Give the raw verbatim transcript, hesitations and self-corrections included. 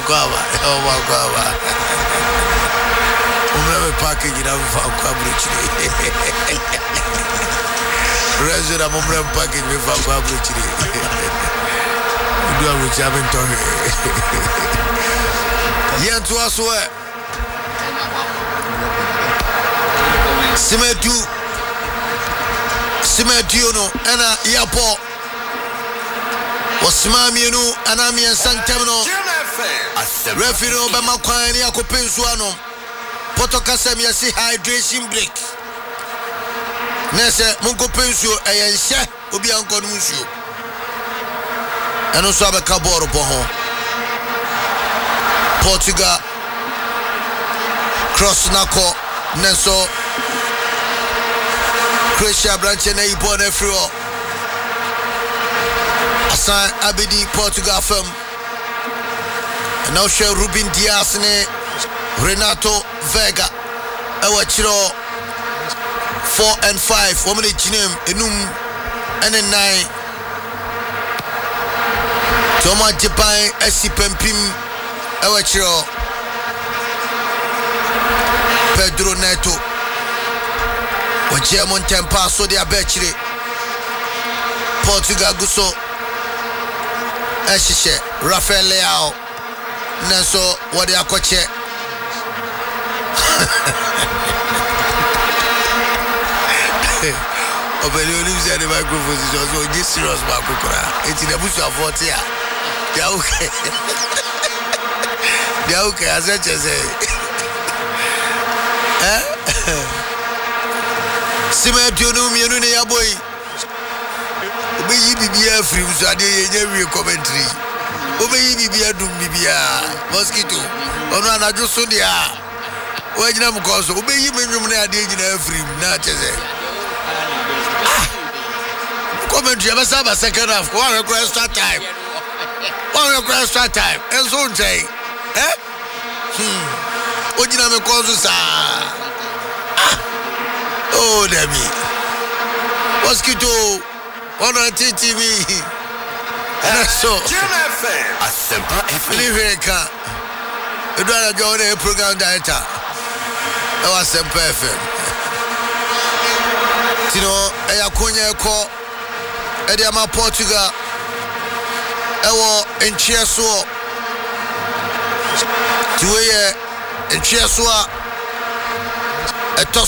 Quava, oh my Quava. Umbrella package in our fabric. Resident of Umbrella package with our fabric. Do a rich having to her. Yen to us where Simetu Simetu no, and a Yapo was Mammy no, and I'm in Santamino. Referee over Makwani Akopensuano. Potokasem yasi hydration break. Nese Munko Pensio and Sha Ubi Uncle Musio. And also have a caboro boho. Portugal cross Nako Neso Croatia branch and a born everywhere. Asan Abidi Portugal firm. And now share Ruben Diaz ne Renato Vega. Our chiro four and five. Woman Jinem Enum and a nine. Toma Japan S C Pempim. Our chiro Pedro Neto. German Tempa so they are betchire. Portugal Guso Eshishe Rafael Leao Neso what they are coache. Obeli lives at the microphone is also just serious Bakukura. It's in the bush of forty. They are okay. They are okay as I say. Eh? Simetu no mi enu ne ya boy. Obeyi bibia free so ade ye nya commentary. Obeyi bibia dum bibia mosquito. Ono anajo so dia. O gina mu ko so obeyi menwum na ade gina free na cheze. Commentary aba saba second half. One request start time. One request start time. Enso ntai. Eh? Hmm. O gina me ko so sa. Oh, Demi. Mosquito. On a T V. And so. A simple F. You don't go to a program director. That was simple F M. You know, I couldn't call Ediama Portugal. I was in Chiasua. To a in Chiasua.